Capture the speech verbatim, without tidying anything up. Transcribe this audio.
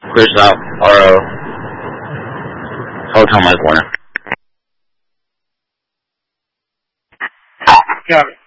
Chris out. Or, uh, hold on, Mike Warner. Got it.